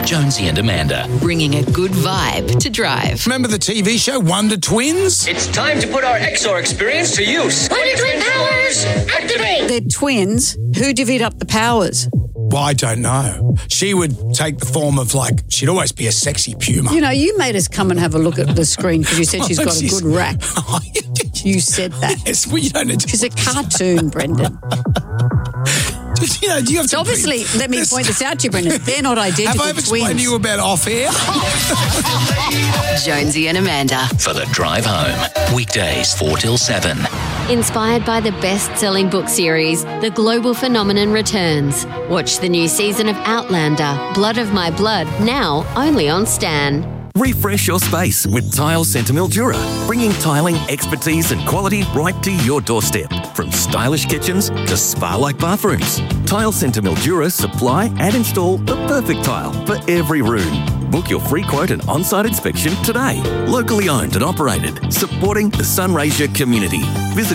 Jonesy and Amanda. Bringing a good vibe to drive. Remember the TV show Wonder Twins? It's time to put our XR experience to use. Wonder Twin powers, activate! They're twins. Who divvied up the powers? Well, I don't know. She would take the form of, she'd always be a sexy puma. You know, you made us come and have a look at the screen because you said she's got a good rack. You said that. Yes, well, you don't need to. She's a cartoon, Brendan. You know, do you have to obviously, let me point this out to you, Brendan. They're not identical Have I twins. explained to you about off-air? Jonesy and Amanda. For the drive home. Weekdays 4 till 7. Inspired by the best-selling book series, The Global Phenomenon returns. Watch the new season of Outlander, Blood of My Blood, now only on Stan. Refresh your space with Tile Centre Mildura, bringing tiling expertise and quality right to your doorstep. From stylish kitchens to spa-like bathrooms, Tile Centre Mildura supply and install the perfect tile for every room. Book your free quote and on-site inspection today. Locally owned and operated, supporting the Sunraysia community. Visit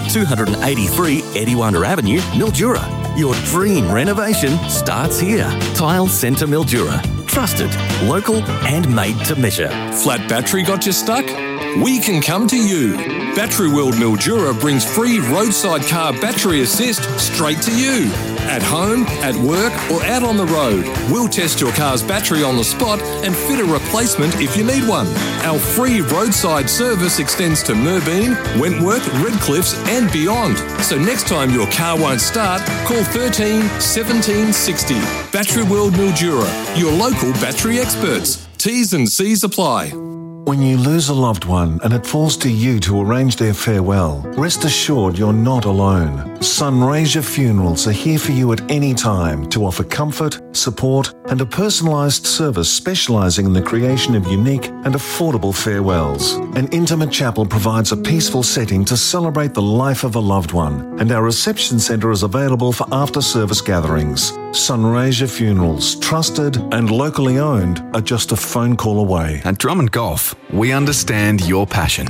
283 Ediwanda Avenue, Mildura. Your dream renovation starts here. Tile Centre Mildura. Trusted, local and made to measure. Flat battery got you stuck? We can come to you. Battery World Mildura brings free roadside car battery assist straight to you. At home, at work or out on the road, we'll test your car's battery on the spot and fit a replacement if you need one. Our free roadside service extends to Merbeen, Wentworth, Redcliffs and beyond. So next time your car won't start, call 13 17 60. Battery World Mildura, your local battery experts. T's and C's apply. When you lose a loved one and it falls to you to arrange their farewell, rest assured you're not alone. Sunraysia Funerals are here for you at any time to offer comfort, support and a personalised service specialising in the creation of unique and affordable farewells. An intimate chapel provides a peaceful setting to celebrate the life of a loved one, and our reception centre is available for after-service gatherings. Sunraysia Funerals, trusted and locally owned, are just a phone call away. At Drummond Golf, we understand your passion.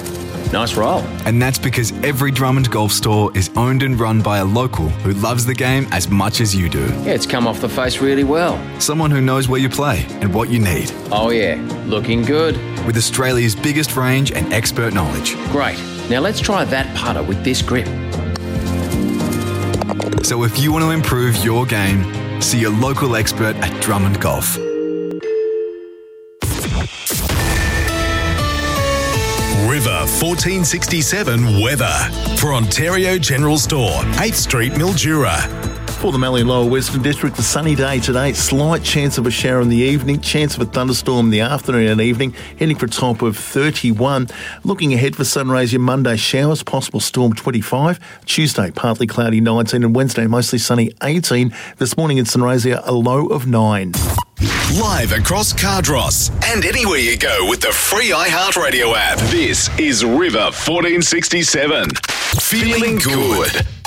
Nice roll. And that's because every Drummond Golf store is owned and run by a local who loves the game as much as you do. Yeah, it's come off the face really well. Someone who knows where you play and what you need. Oh yeah, looking good. With Australia's biggest range and expert knowledge. Great. Now let's try that putter with this grip. So if you want to improve your game, see your local expert at Drummond Golf. River 1467 weather for Ontario General Store, 8th Street, Mildura. For the Mallee Lower Western District, a sunny day today. Slight chance of a shower in the evening, chance of a thunderstorm in the afternoon and evening, heading for a top of 31. Looking ahead for Sunraysia, Monday showers, possible storm 25. Tuesday, partly cloudy 19, and Wednesday, mostly sunny 18. This morning in Sunraysia, a low of 9. Live across Cardross and anywhere you go with the free iHeartRadio app. This is River 1467. Feeling good.